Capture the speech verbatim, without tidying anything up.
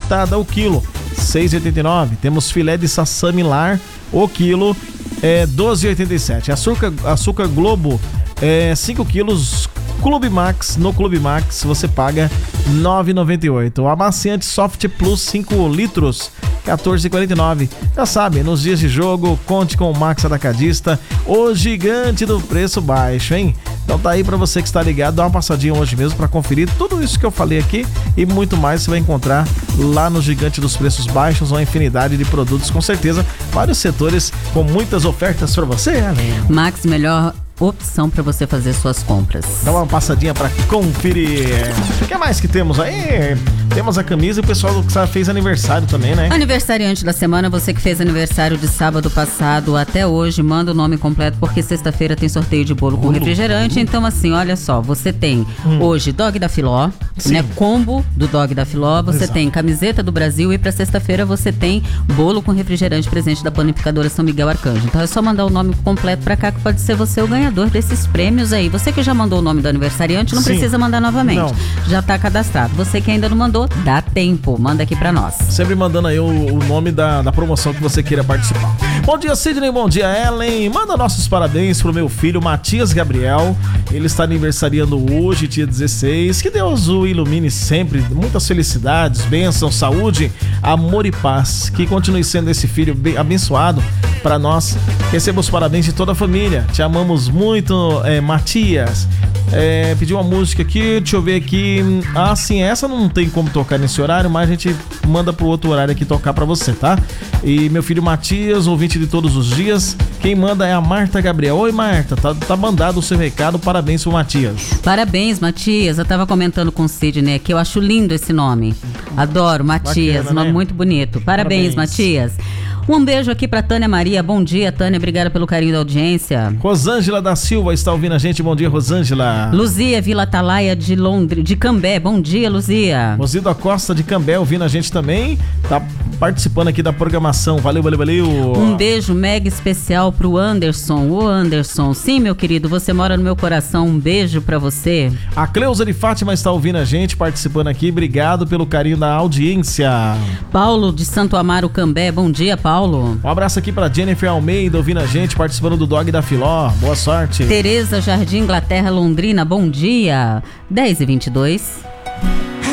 fritada o quilo, seis reais e oitenta e nove centavos. Temos filé de sassami lar, o quilo é doze reais e oitenta e sete centavos. Açúcar, açúcar Globo, é, cinco quilos, Clube Max, no Clube Max você paga nove reais e noventa e oito centavos. O amaciante Soft Plus cinco litros, quatorze reais e quarenta e nove centavos. Já sabe, nos dias de jogo, conte com o Max Atacadista, o gigante do preço baixo, hein? Então tá aí pra você que está ligado, dá uma passadinha hoje mesmo pra conferir tudo isso que eu falei aqui e muito mais você vai encontrar lá no Gigante dos Preços Baixos, uma infinidade de produtos, com certeza, vários setores com muitas ofertas pra você, né? Max, melhor opção para você fazer suas compras. Dá uma passadinha para conferir. O que mais que temos aí? Temos a camisa e o pessoal que fez aniversário também, né? Aniversariante da semana, você que fez aniversário de sábado passado até hoje, manda o nome completo, porque sexta-feira tem sorteio de bolo com Bolo. refrigerante. Então, assim, olha só, você tem Hum. hoje Dog da Filó, Sim. né? Combo do Dog da Filó, você Exato. tem camiseta do Brasil e pra sexta-feira você tem bolo com refrigerante presente da Panificadora São Miguel Arcanjo. Então é só mandar o nome completo pra cá que pode ser você o ganhador desses prêmios aí. Você que já mandou o nome do aniversariante, não Sim. precisa mandar novamente. Não. Já tá cadastrado. Você que ainda não mandou, dá tempo. Manda aqui pra nós. Sempre mandando aí o, o nome da, da promoção que você queira participar. Bom dia, Sidney. Bom dia, Ellen. Manda nossos parabéns pro meu filho, Matias Gabriel. Ele está aniversariando hoje, dia dezesseis. Que Deus o ilumine sempre. Muitas felicidades, bênção, saúde, amor e paz. Que continue sendo esse filho bem abençoado para nós. Receba os parabéns de toda a família. Te amamos muito, é, Matias. É, pediu uma música aqui, deixa eu ver aqui. Ah, sim, essa não tem como tocar nesse horário, mas a gente manda pro outro horário aqui tocar pra você, tá? E meu filho Matias, ouvinte de todos os dias, quem manda é a Marta Gabriel. Oi, Marta, tá, tá mandado o seu recado, parabéns pro Matias. Parabéns, Matias. Eu tava comentando com o Sidney aqui, eu acho lindo esse nome. Adoro, Matias, Bacana, nome né? muito bonito. Parabéns, Parabéns. Matias. Um beijo aqui pra Tânia Maria. Bom dia, Tânia. Obrigada pelo carinho da audiência. Rosângela da Silva está ouvindo a gente. Bom dia, Rosângela. Luzia Vila Atalaia de Londres, de Cambé. Bom dia, Luzia. Rosido Acosta de Cambé ouvindo a gente também. Tá participando aqui da programação. Valeu, valeu, valeu. Um beijo mega especial pro Anderson. Ô, Anderson. Sim, meu querido, você mora no meu coração. Um beijo pra você. A Cleusa de Fátima está ouvindo a gente, participando aqui. Obrigado pelo carinho da audiência. Paulo de Santo Amaro, Cambé. Bom dia, Paulo. Um abraço aqui pra Jennifer Almeida ouvindo a gente, participando do Dog da Filó. Boa sorte. Tereza Jardim, Inglaterra, Londrina. Bom dia. dez e vinte e dois.